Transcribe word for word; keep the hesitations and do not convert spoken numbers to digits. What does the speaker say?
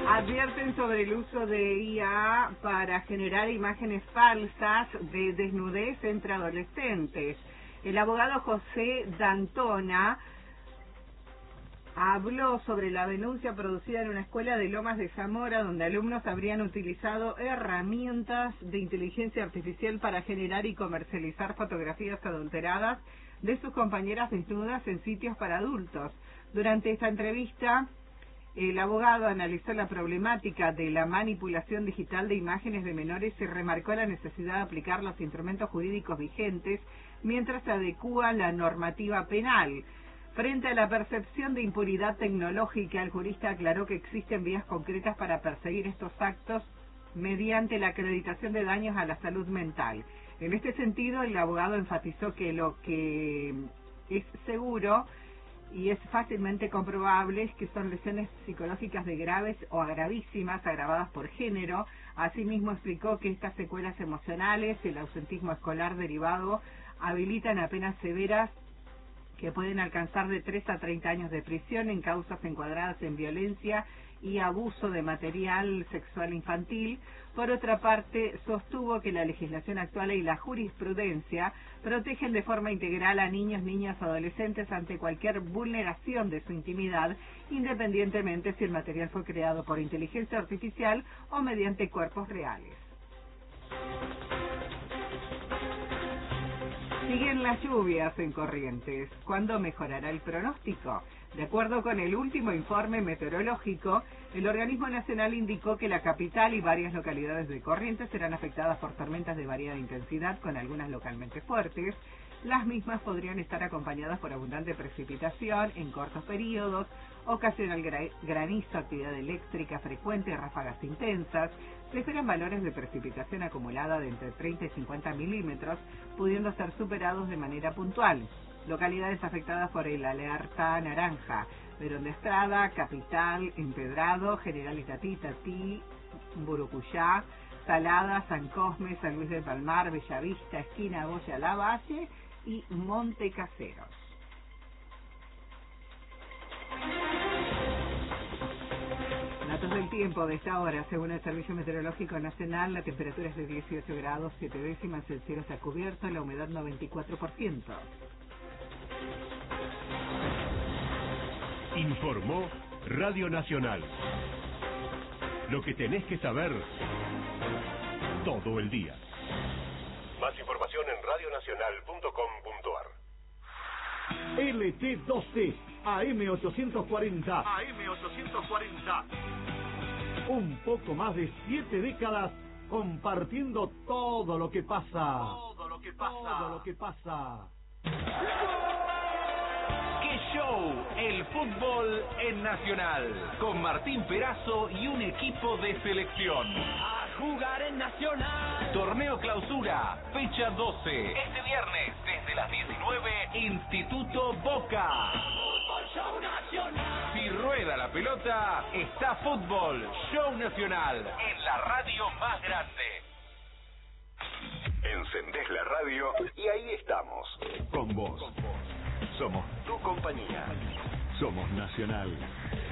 Advierten sobre el uso de I A para generar imágenes falsas de desnudez entre adolescentes. El abogado José D'Antona habló sobre la denuncia producida en una escuela de Lomas de Zamora, donde alumnos habrían utilizado herramientas de inteligencia artificial para generar y comercializar fotografías adulteradas de sus compañeras desnudas en sitios para adultos. Durante esta entrevista, el abogado analizó la problemática de la manipulación digital de imágenes de menores y remarcó la necesidad de aplicar los instrumentos jurídicos vigentes mientras se adecúa la normativa penal. Frente a la percepción de impunidad tecnológica, el jurista aclaró que existen vías concretas para perseguir estos actos mediante la acreditación de daños a la salud mental. En este sentido, el abogado enfatizó que lo que es seguro y es fácilmente comprobable es que son lesiones psicológicas de graves o gravísimas, agravadas por género. Asimismo, explicó que estas secuelas emocionales y el ausentismo escolar derivado habilitan a penas severas que pueden alcanzar de tres a treinta años de prisión en causas encuadradas en violencia y abuso de material sexual infantil. Por otra parte, sostuvo que la legislación actual y la jurisprudencia protegen de forma integral a niños, niñas o adolescentes ante cualquier vulneración de su intimidad, independientemente si el material fue creado por inteligencia artificial o mediante cuerpos reales. Siguen las lluvias en Corrientes. ¿Cuándo mejorará el pronóstico? De acuerdo con el último informe meteorológico, el organismo nacional indicó que la capital y varias localidades de Corrientes serán afectadas por tormentas de variada intensidad, con algunas localmente fuertes. Las mismas podrían estar acompañadas por abundante precipitación en cortos periodos, ocasional granizo, actividad eléctrica frecuente y ráfagas intensas. Se esperan valores de precipitación acumulada de entre treinta y cincuenta milímetros, pudiendo ser superados de manera puntual. Localidades afectadas por el alerta naranja: Verón de Estrada, Capital, Empedrado, General Itatí, Tatí, Burucuyá, Salada, San Cosme, San Luis del Palmar, Bellavista, Esquina, Goya, La Valle y Monte Caseros. Datos del tiempo de esta hora. Según el Servicio Meteorológico Nacional, la temperatura es de dieciocho grados siete décimas, el cielo está cubierto, la humedad noventa y cuatro por ciento. Informó Radio Nacional. Lo que tenés que saber todo el día. Más información en radio nacional punto com punto a r. L T doce A M ochocientos cuarenta. A M ochocientos cuarenta. Un poco más de siete décadas compartiendo todo lo que pasa. Todo lo que pasa. Todo lo que pasa. ¡Qué show! El fútbol en Nacional. Con Martín Perazo y un equipo de selección. A jugar en Nacional. Torneo Clausura, fecha doce. Este viernes, desde las diecinueve, Instituto Boca. Fútbol Show Nacional. Si rueda la pelota, está Fútbol Show Nacional. En la radio más grande. Encendés la radio y ahí estamos. Con vos. Somos tu compañía. Somos Nacional.